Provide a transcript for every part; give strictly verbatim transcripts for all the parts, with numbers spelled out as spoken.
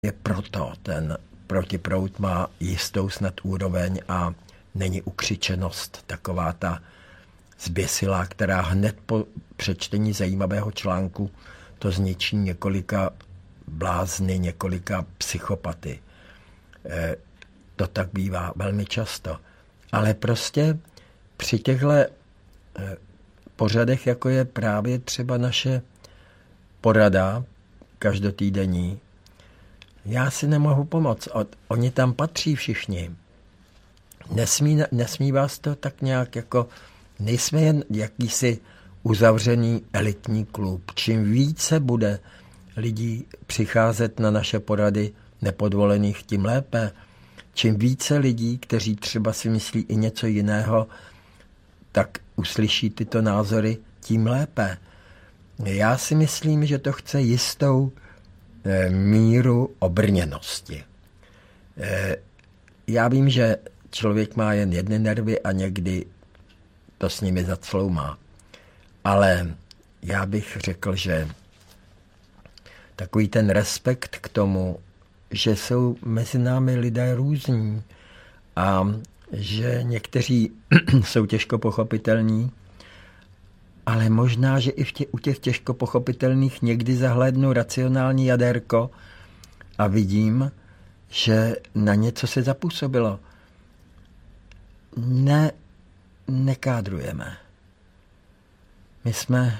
je proto ten protiproud má jistou snad úroveň a není ukřičenost taková ta zběsilá, která hned po přečtení zajímavého článku to zničí několika blázny, několika psychopaty. E, to tak bývá velmi často. Ale prostě při těchto e, pořadech, jako je právě třeba naše porada každotýdenní, já si nemohu pomoct. Oni tam patří všichni. Nesmí, nesmí vás to tak nějak jako... Nejsme jen jakýsi uzavřený elitní klub. Čím více bude lidí přicházet na naše porady nepodvolených, tím lépe. Čím více lidí, kteří třeba si myslí i něco jiného, tak uslyší tyto názory, tím lépe. Já si myslím, že to chce jistou e, míru obrněnosti. E, já vím, že člověk má jen jedny nervy a někdy to s nimi zacloumá. Ale já bych řekl, že takový ten respekt k tomu, že jsou mezi námi lidé různí a že někteří jsou těžko pochopitelní, ale možná, že i v tě, u těch těžko pochopitelných někdy zahlédnu racionální jadérko a vidím, že na něco se zapůsobilo. Ne, nekádrujeme. My jsme,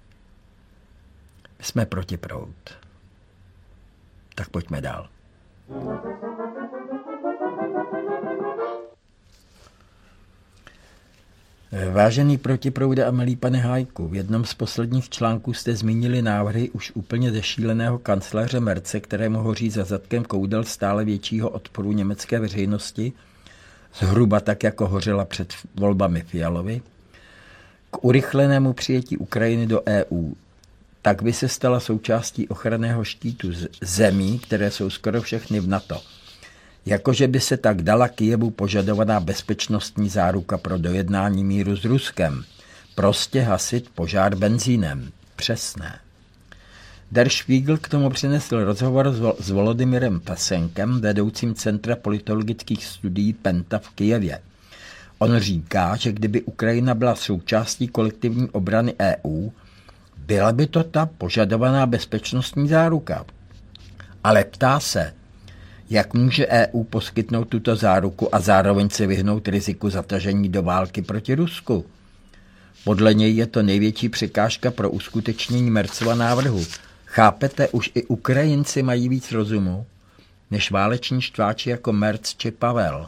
my jsme protiproud. Tak pojďme dál. Vážený protiproude a milý pane Hájku, v jednom z posledních článků jste zmínili návrhy už úplně zešíleného kancléře Merze, kterému hoří za zadkem koudel stále většího odporu německé veřejnosti, zhruba tak, jako hořela před volbami Fialovi, k urychlenému přijetí Ukrajiny do E U. Tak by se stala součástí ochranného štítu zemí, které jsou skoro všechny v NATO. Jakože by se tak dala Kyjevu požadovaná bezpečnostní záruka pro dojednání míru s Ruskem. Prostě hasit požár benzínem. Přesné. Der Spiegel k tomu přinesl rozhovor s Volodymyrem Pasenkem, vedoucím Centra politologických studií Penta v Kyjevě. On říká, že kdyby Ukrajina byla součástí kolektivní obrany E U, byla by to ta požadovaná bezpečnostní záruka. Ale ptá se, jak může E U poskytnout tuto záruku a zároveň se vyhnout riziku zatažení do války proti Rusku? Podle něj je to největší překážka pro uskutečnění Merzova návrhu. Chápete, už i Ukrajinci mají víc rozumu, než váleční štváči jako Merz či Pavel.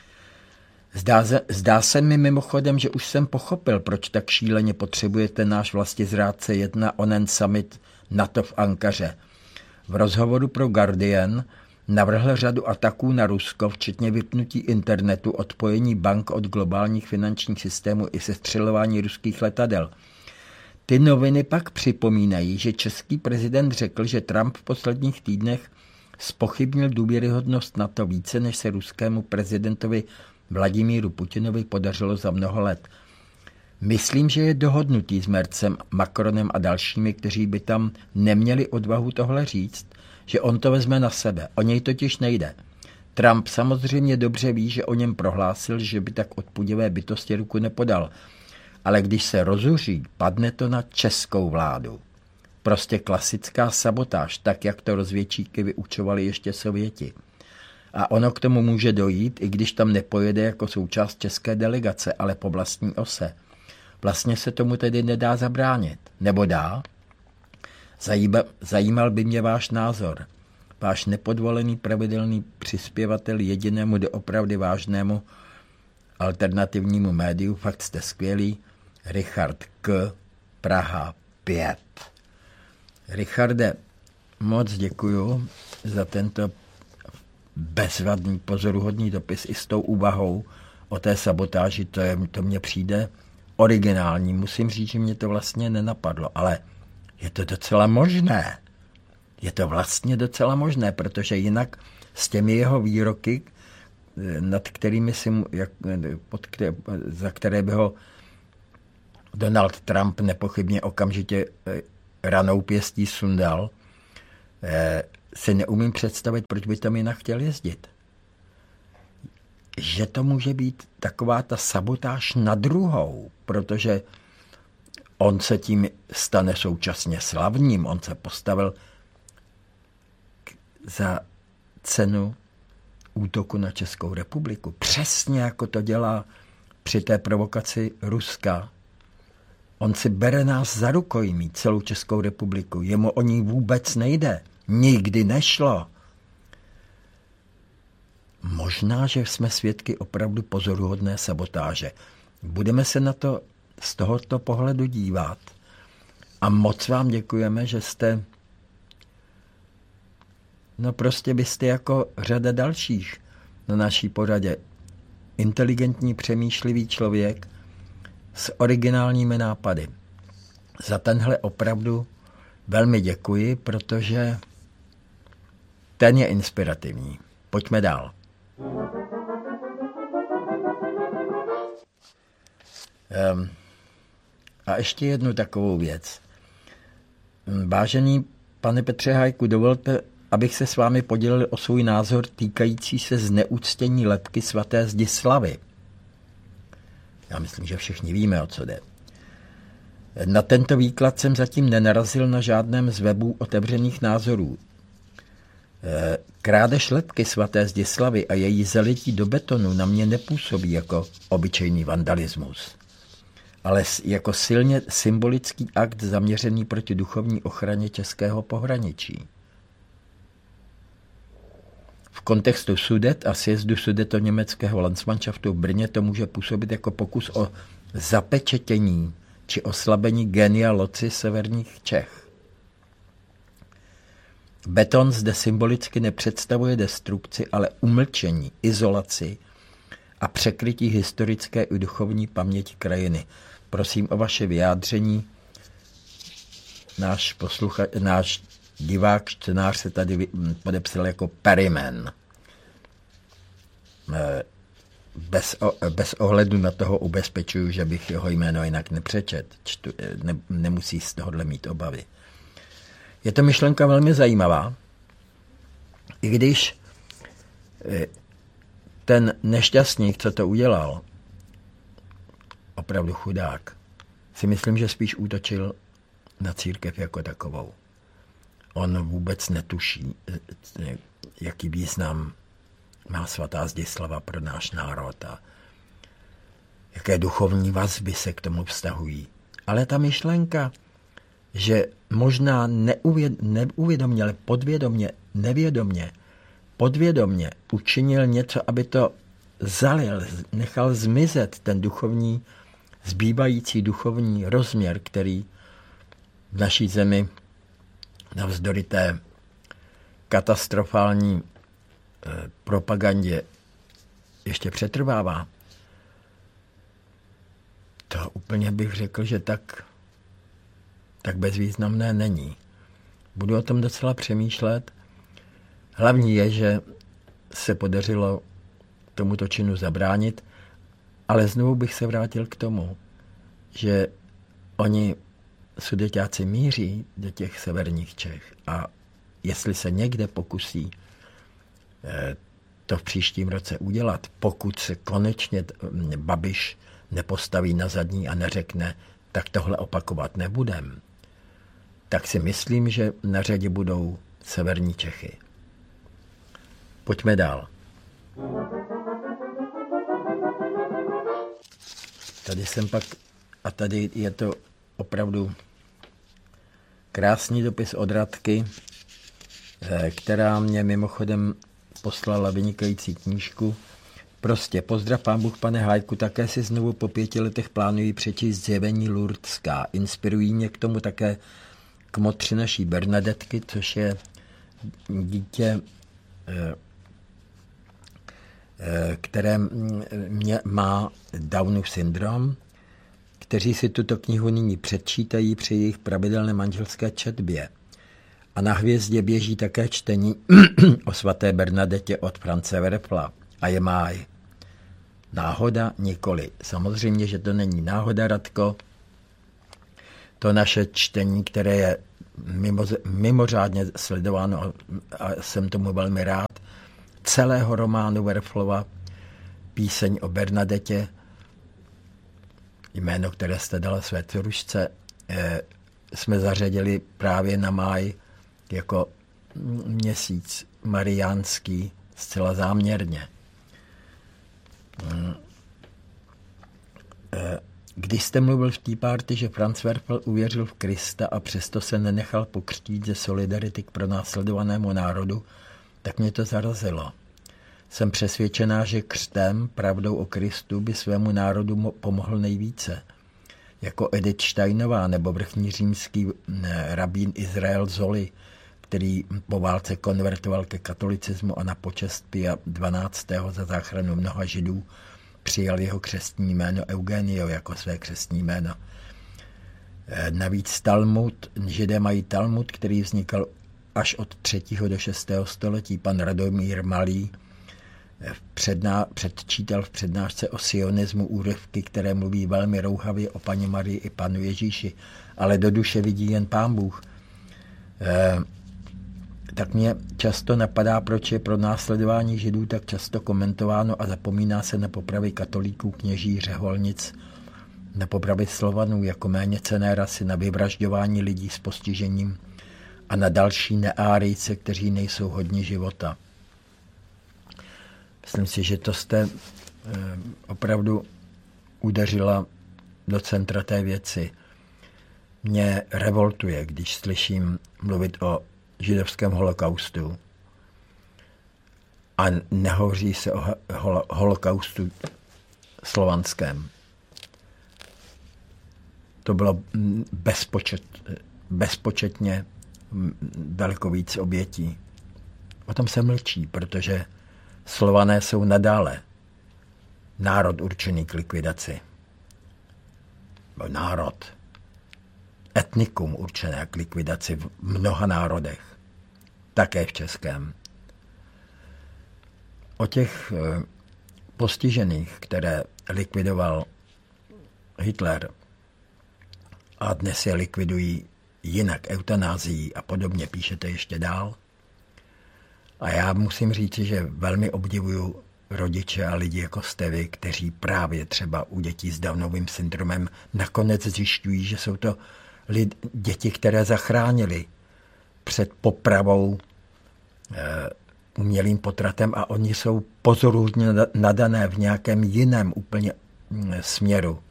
Zdá, zdá se mi mimochodem, že už jsem pochopil, proč tak šíleně potřebujete náš vlastizrádce jet na onen summit NATO v Ankaře. V rozhovoru pro Guardian navrhl řadu ataků na Rusko, včetně vypnutí internetu, odpojení bank od globálních finančních systémů i sestřelování ruských letadel. Ty noviny pak připomínají, že český prezident řekl, že Trump v posledních týdnech zpochybnil důvěryhodnost NATO více, než se ruskému prezidentovi Vladimíru Putinovi podařilo za mnoho let. Myslím, že je dohodnutý s Merzem, Macronem a dalšími, kteří by tam neměli odvahu tohle říct, že on to vezme na sebe. O něj totiž nejde. Trump samozřejmě dobře ví, že o něm prohlásil, že by tak odpudivé bytosti ruku nepodal. Ale když se rozuří, padne to na českou vládu. Prostě klasická sabotáž, tak jak to rozvědčíky vyučovali ještě Sověti. A ono k tomu může dojít, i když tam nepojede jako součást české delegace, ale po vlastní ose. Vlastně se tomu tedy nedá zabránit. Nebo dá? Zajíba, zajímal by mě váš názor. Váš nepodvolený pravidelný přispěvatel jedinému doopravdy vážnému alternativnímu médiu, fakt jste skvělý, Richard K. Praha pět. Richarde, moc děkuju za tento bezvadný, pozoruhodný dopis i s tou úvahou o té sabotáži. To, je, to mně přijde originální. Musím říct, že mě to vlastně nenapadlo, ale je to docela možné. Je to vlastně docela možné, protože jinak s těmi jeho výroky, nad kterými si, jak, pod které, za které by ho Donald Trump nepochybně okamžitě ranou pěstí sundal, si neumím představit, proč by tam jinak chtěl jezdit. Že to může být taková ta sabotáž na druhou, protože on se tím stane současně slavným, on se postavil za cenu útoku na Českou republiku. Přesně jako to dělá při té provokaci Ruska. On si bere nás za rukojmí, celou Českou republiku. Jemu o ní vůbec nejde. Nikdy nešlo. Možná, že jsme svědky opravdu pozoruhodné sabotáže. Budeme se na to z tohoto pohledu dívat. A moc vám děkujeme, že jste, no prostě byste jako řada dalších na naší pořadě. Inteligentní, přemýšlivý člověk s originálními nápady. Za tenhle opravdu velmi děkuji, protože ten je inspirativní. Pojďme dál. Um, a ještě jednu takovou věc. Vážený pane Petře Hájku, dovolte, abych se s vámi podělil o svůj názor týkající se zneuctění lebky svaté Zdislavy. Já myslím, že všichni víme, o co jde. Na tento výklad jsem zatím nenarazil na žádném z webů otevřených názorů. Krádež lebky svaté Zdislavy a její zalití do betonu na mě nepůsobí jako obyčejný vandalismus, ale jako silně symbolický akt zaměřený proti duchovní ochraně českého pohraničí. V kontextu Sudet a sjezdu Sudetoněmeckého Landsmannschaftu v Brně to může působit jako pokus o zapečetění či oslabení genia loci severních Čech. Beton zde symbolicky nepředstavuje destrukci, ale umlčení, izolaci a překrytí historické i duchovní paměti krajiny. Prosím o vaše vyjádření. Náš, poslucha, náš divák, čtenář se tady podepsal jako Perryman. Bez, bez ohledu na toho ubezpečuju, že bych jeho jméno jinak nepřečet. Čtu, ne, nemusí z tohohle mít obavy. Je to myšlenka velmi zajímavá, i když ten nešťastník, co to udělal, opravdu chudák, si myslím, že spíš útočil na církev jako takovou. On vůbec netuší, jaký význam má svatá Zdislava pro náš národ a jaké duchovní vazby se k tomu vztahují. Ale ta myšlenka, že možná neuvěd, neuvědomně, ale podvědomně, nevědomně, podvědomně učinil něco, aby to zalil, nechal zmizet ten duchovní, zbývající duchovní rozměr, který v naší zemi navzdory té katastrofální eh, propagandě ještě přetrvává. To úplně bych řekl, že tak tak bezvýznamné není. Budu o tom docela přemýšlet. Hlavní je, že se podařilo tomuto činu zabránit, ale znovu bych se vrátil k tomu, že oni Sudeťáci míří do těch severních Čech a jestli se někde pokusí to v příštím roce udělat, pokud se konečně Babiš nepostaví na zadní a neřekne, tak tohle opakovat nebudem, tak si myslím, že na řadě budou severní Čechy. Pojďme dál. Tady jsem pak, a tady je to opravdu krásný dopis od Radky, která mě mimochodem poslala vynikající knížku. Prostě pozdrav, pán Bůh, pane Hájku, také si znovu po pěti letech plánuji přečíst Zjevení Lurdská. Inspirují mě k tomu také kmotři naší Bernadetky, což je dítě, které mě má Downův syndrom, kteří si tuto knihu nyní předčítají při jejich pravidelné manželské četbě. A na Hvězdě běží také čtení o svaté Bernadetě od France Werfla a je máj. Náhoda nikoli. Samozřejmě, že to není náhoda, Radko. To naše čtení, které je mimo, mimořádně sledováno a, a jsem tomu velmi rád, celého románu Werflova Píseň o Bernadetě, jméno, které jste dala své dcerušce, eh, jsme zařadili právě na máj jako měsíc mariánský zcela záměrně. Hmm. Eh, Když jste mluvil v té párty, že Franz Werfel uvěřil v Krista a přesto se nenechal pokřtít ze solidarity k pronásledovanému národu, tak mě to zarazilo. Jsem přesvědčená, že křtem, pravdou o Kristu, by svému národu pomohl nejvíce. Jako Edith Steinová nebo vrchní římský rabín Izrael Zoli, který po válce konvertoval ke katolicismu a na počest Pia dvanáctého za záchranu mnoha Židů přijal jeho křestní jméno Eugenio jako své křestní jméno. Navíc Talmud, Židé mají Talmud, který vznikal až od třetího do šestého století. Pan Radomír Malý předná, předčítal v přednášce o sionismu úryvky, které mluví velmi rouhavě o Paně Marii i Panu Ježíši, ale do duše vidí jen Pán Bůh. E, tak mě často napadá, proč je pro následování Židů tak často komentováno a zapomíná se na popravy katolíků, kněží, řeholnic, na popravy Slovanů jako méně cenné rasy, na vyvražďování lidí s postižením a na další neárijce, kteří nejsou hodni života. Myslím si, že to jste eh, opravdu udeřila do centra té věci. Mě revoltuje, když slyším mluvit o židovském holokaustu a nehovoří se o holo- holokaustu slovanském. To bylo bezpočet, bezpočetně daleko víc obětí. O tom se mlčí, protože Slované jsou nadále národ určený k likvidaci. Národ. Etnikum určené k likvidaci v mnoha národech. Také v českém. O těch postižených, které likvidoval Hitler a dnes je likvidují jinak eutanázií a podobně, píšete ještě dál. A já musím říct, že velmi obdivuju rodiče a lidi jako jste vy, kteří právě třeba u dětí s Downovým syndromem nakonec zjišťují, že jsou to lidi, děti, které zachránili před popravou e, umělým potratem a oni jsou pozoruhodně nadané v nějakém jiném úplně směru.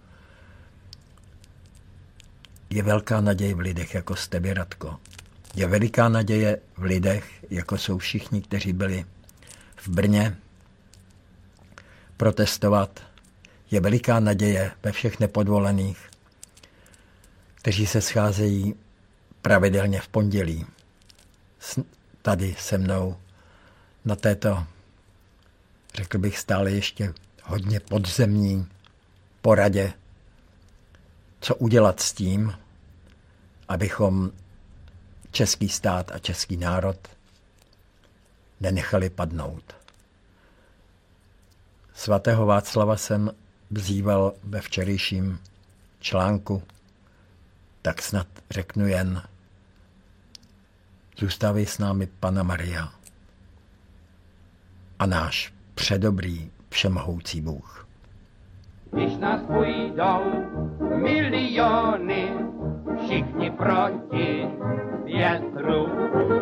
Je velká naděje v lidech, jako jste vy, Radko. Je veliká naděje v lidech, jako jsou všichni, kteří byli v Brně protestovat. Je veliká naděje ve všech nepodvolených, kteří se scházejí pravidelně v pondělí tady se mnou na této, řekl bych, stále ještě hodně podzemní poradě, co udělat s tím, abychom český stát a český národ nenechali padnout. Svatého Václava jsem vzýval ve včerejším článku, tak snad řeknu jen: zůstávej s námi, Panna Maria, a náš předobrý všemohoucí Bůh. Když nás půjdou miliony, všichni proti větru,